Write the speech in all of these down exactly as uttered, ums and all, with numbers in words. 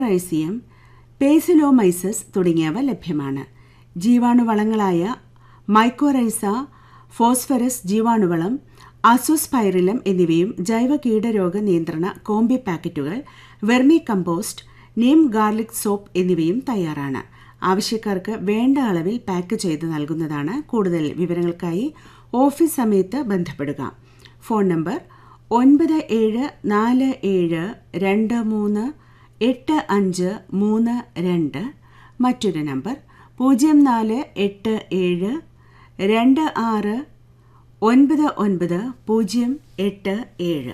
റൈസിയം, Paecilomyces തുടങ്ങിയവ ലഭ്യമാണ്. ജീവാണുവളങ്ങളായ mycorrhiza, phosphorus ജീവാണുവളം, Azospirillum എന്നിവയും ജൈവ കീടരോഗ നിയന്ത്രണ കോംബി പാക്കറ്റുകൾ, vermi compost, Neem garlic soap എന്നിവയും തയ്യാറാണ്. ആവശ്യക്കാർക്ക് വേണ്ട അളവിൽ പാക്ക് ചെയ്ത് നൽകുന്നതാണ്. കൂടുതൽ വിവരങ്ങൾക്കായി ഓഫീസ് സമയത്ത് ബന്ധപ്പെടുക. ഫോൺ നമ്പർ ഒൻപത് ഏഴ് നാല് ഏഴ് രണ്ട് മൂന്ന് എട്ട് അഞ്ച് മൂന്ന് രണ്ട്. മറ്റൊരു നമ്പർ പൂജ്യം നാല് എട്ട് ഏഴ് രണ്ട് ആറ് ഒൻപത് ഒൻപത് പൂജ്യം എട്ട് ഏഴ്.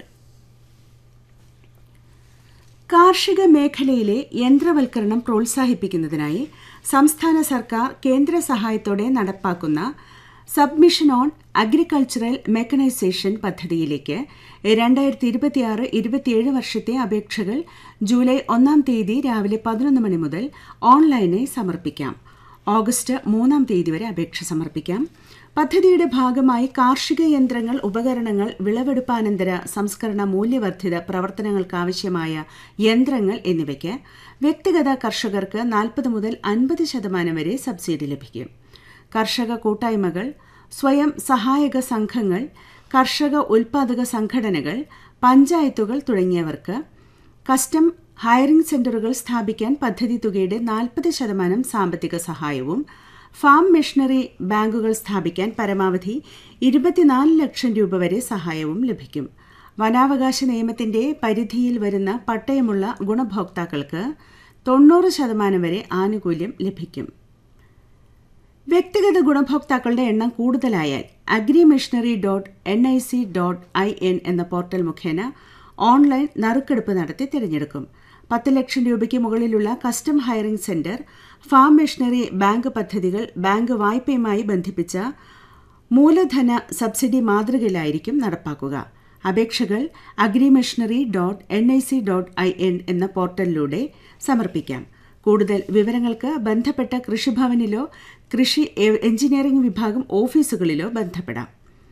കാർഷിക മേഖലയിലെ യന്ത്രവൽക്കരണം പ്രോത്സാഹിപ്പിക്കുന്നതിനായി സംസ്ഥാന സർക്കാർ കേന്ദ്ര സഹായത്തോടെ നടപ്പാക്കുന്ന സബ്മിഷൻ ഓൺ അഗ്രികൾച്ചറൽ മെക്കനൈസേഷൻ പദ്ധതിയിലേക്ക് രണ്ടായിരത്തി ഇരുപത്തിയാറ് ഇരുപത്തിയേഴ് വർഷത്തെ അപേക്ഷകൾ ജൂലൈ ഒന്നാം തീയതി രാവിലെ പതിനൊന്ന് മണി മുതൽ ഓൺലൈനായി സമർപ്പിക്കാം. ഓഗസ്റ്റ് മൂന്നാം തീയതി വരെ അപേക്ഷ സമർപ്പിക്കാം. പദ്ധതിയുടെ ഭാഗമായി കാർഷിക യന്ത്രങ്ങൾ, ഉപകരണങ്ങൾ, വിളവെടുപ്പാനന്തര സംസ്കരണ മൂല്യവർദ്ധിത പ്രവർത്തനങ്ങൾക്കാവശ്യമായ യന്ത്രങ്ങൾ എന്നിവയ്ക്ക് വ്യക്തിഗത കർഷകർക്ക് നാൽപ്പത് മുതൽ അൻപത് ശതമാനം വരെ സബ്സിഡി ലഭിക്കും. കർഷക കൂട്ടായ്മകൾ, സ്വയം സഹായക സംഘങ്ങൾ, കർഷക ഉൽപാദക സംഘടനകൾ, പഞ്ചായത്തുകൾ തുടങ്ങിയവർക്ക് കസ്റ്റം ഹയറിംഗ് സെന്ററുകൾ സ്ഥാപിക്കാൻ പദ്ധതി തുകയുടെ നാൽപ്പത് ശതമാനം സാമ്പത്തിക സഹായവും, ഫാം മെഷീനറി ബാങ്കുകൾ സ്ഥാപിക്കാൻ പരമാവധി ഇരുപത്തിനാല് ലക്ഷം രൂപ വരെ സഹായവും ലഭിക്കും. വനാവകാശ നിയമത്തിന്റെ പരിധിയിൽ വരുന്ന പട്ടയമുള്ള ഗുണഭോക്താക്കൾക്ക് തൊണ്ണൂറ് ശതമാനം വരെ ആനുകൂല്യം ലഭിക്കും. വ്യക്തിഗത ഗുണഭോക്താക്കളുടെ എണ്ണം കൂടുതലായാൽ agri machinery dot N I C dot I N എന്ന പോർട്ടൽ മുഖേന ഓൺലൈൻ നറുക്കെടുപ്പ് നടത്തി തിരഞ്ഞെടുക്കും. പത്ത് ലക്ഷം രൂപയ്ക്ക് മുകളിലുള്ള custom hiring centre, farm machinery bank പദ്ധതികൾ ബാങ്ക് വായ്പയുമായി ബന്ധിപ്പിച്ച മൂലധന സബ്സിഡി മാതൃകയിലായിരിക്കും നടപ്പാക്കുക. അപേക്ഷകൾ agri machinery dot N I C dot I N എന്ന പോർട്ടലിലൂടെ സമർപ്പിക്കാം. കൂടുതൽ വിവരങ്ങൾക്ക് ബന്ധപ്പെട്ട കൃഷിഭവനിലോ കൃഷി എഞ്ചിനീയറിംഗ് വിഭാഗം ഓഫീസുകളിലോ ബന്ധപ്പെടാം.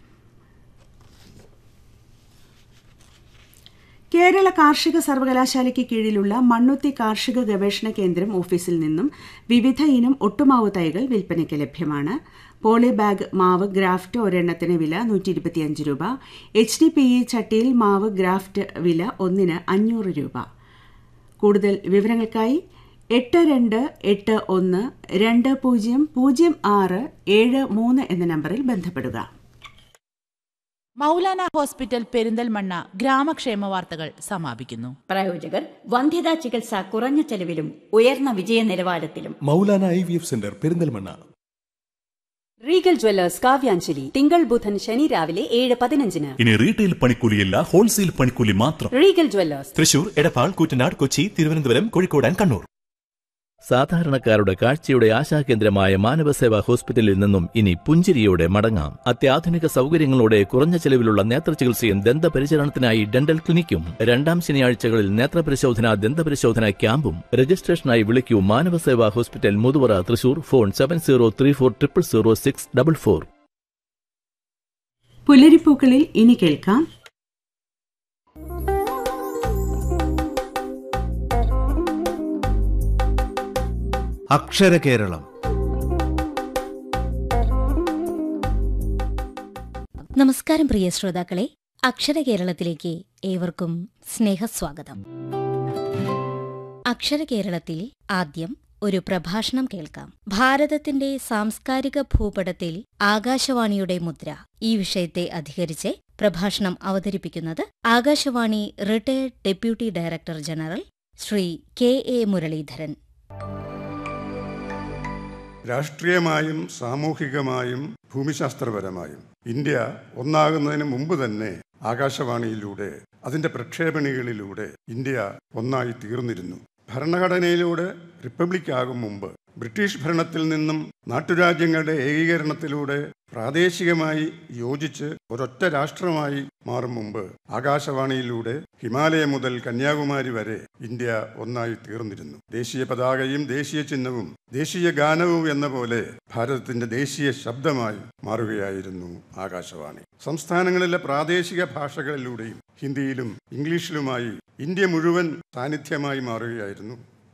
കേരള കാർഷിക സർവകലാശാലയ്ക്ക് കീഴിലുള്ള മണ്ണുത്തി കാർഷിക ഗവേഷണ കേന്ദ്രം ഓഫീസിൽ നിന്നും വിവിധ ഇനം ഒട്ടുമാവ് തൈകൾ വിൽപ്പനയ്ക്ക് ലഭ്യമാണ്. പോളി ബാഗ് മാവ് ഗ്രാഫ്റ്റ് ഒരെണ്ണത്തിന് വില നൂറ്റി ഇരുപത്തിയഞ്ച് രൂപ. എച്ച് ഡി പി ഇ ചട്ടിയിൽ മാവ് ഗ്രാഫ്റ്റ് വില ഒന്നിന് അഞ്ഞൂറ് രൂപ. കൂടുതൽ വിവരങ്ങൾക്കായി എട്ട് രണ്ട് എട്ട് ഒന്ന് രണ്ട് പൂജ്യം പൂജ്യം ആറ് ഏഴ് മൂന്ന് എന്ന നമ്പറിൽ ബന്ധപ്പെടുക. മൗലാന ഹോസ്പിറ്റൽ പെരിന്തൽമണ്ണ ഗ്രാമക്ഷേമ വാർത്തകൾ സമാപിക്കുന്നു. പ്രായോജകർ വന്ധ്യതാ ചികിത്സ കുറഞ്ഞ ചെലവിലും ഉയർന്ന വിജയ നിലവാരത്തിലും. Maulana I V F centre Perinthalmanna. Regal Jewellers Kavyanjali തിങ്കൾ ബുധൻ ശനി രാവിലെ ഏഴ് പതിനഞ്ചിന്. ഇനി റീറ്റെയിൽ പണിക്കൂലിയല്ല, ഹോൾസെയിൽ പണിക്കൂലി മാത്രം. Regal Jewellers Thrissur, Edappal, Koottanad, Kochi, Thiruvananthapuram, Kozhikode and Kannur. സാധാരണക്കാരുടെ കാഴ്ചയുടെ ആശാകേന്ദ്രമായ മാനവസേവാ ഹോസ്പിറ്റലിൽ നിന്നും ഇനി പുഞ്ചിരിയോടെ മടങ്ങാം. അത്യാധുനിക സൗകര്യങ്ങളോടെ കുറഞ്ഞ ചെലവിലുള്ള നേത്രചികിത്സയും ദന്തപരിചരണത്തിനായി ഡെന്റൽ ക്ലിനിക്കും. രണ്ടാം ശനിയാഴ്ചകളിൽ നേത്രപരിശോധന, ദന്തപരിശോധന ക്യാമ്പും. രജിസ്ട്രേഷനായി വിളിക്കൂ Manavaseva hospital, Muthuvara, Thrissur. Phone seven zero three four triple zero six double four. പുലരിപ്പൂക്കളിൽ ഇനി കേൾക്കാം അക്ഷരകേരളം. നമസ്കാരം പ്രിയ ശ്രോതാക്കളെ, അക്ഷരകേരളത്തിലേക്ക് ഏവർക്കും സ്നേഹസ്വാഗതം. അക്ഷരകേരളത്തിൽ ആദ്യം ഒരു പ്രഭാഷണം കേൾക്കാം. ഭാരതത്തിന്റെ സാംസ്കാരിക ഭൂപടത്തിൽ ആകാശവാണിയുടെ മുദ്ര, ഈ വിഷയത്തെ അധികരിച്ച് പ്രഭാഷണം അവതരിപ്പിക്കുന്നത് Akashvani retired deputy director general Shri K A Muraleedharan. രാഷ്ട്രീയമായും സാമൂഹികമായും ഭൂമിശാസ്ത്രപരമായും ഇന്ത്യ ഒന്നാകുന്നതിന് മുമ്പ് തന്നെ ആകാശവാണിയിലൂടെ, അതിന്റെ പ്രക്ഷേപണികളിലൂടെ ഇന്ത്യ ഒന്നായി തീർന്നിരുന്നു. ഭരണഘടനയിലൂടെ റിപ്പബ്ലിക് ആകും മുമ്പ് ബ്രിട്ടീഷ് ഭരണത്തിൽ നിന്നും നാട്ടുരാജ്യങ്ങളുടെ ഏകീകരണത്തിലൂടെ പ്രാദേശികമായി യോജിച്ച് ഒരൊറ്റ രാഷ്ട്രമായി മാറും മുമ്പ് ആകാശവാണിയിലൂടെ ഹിമാലയം മുതൽ കന്യാകുമാരി വരെ ഇന്ത്യ ഒന്നായി തീർന്നിരുന്നു. ദേശീയ പതാകയും ദേശീയ ചിഹ്നവും ദേശീയ ഗാനവും എന്ന പോലെ ഭാരതത്തിന്റെ ദേശീയ ശബ്ദമായി മാറുകയായിരുന്നു ആകാശവാണി. സംസ്ഥാനങ്ങളിലെ പ്രാദേശിക ഭാഷകളിലൂടെയും ഹിന്ദിയിലും ഇംഗ്ലീഷിലുമായി ഇന്ത്യ മുഴുവൻ സാന്നിധ്യമായി മാറുകയായിരുന്നു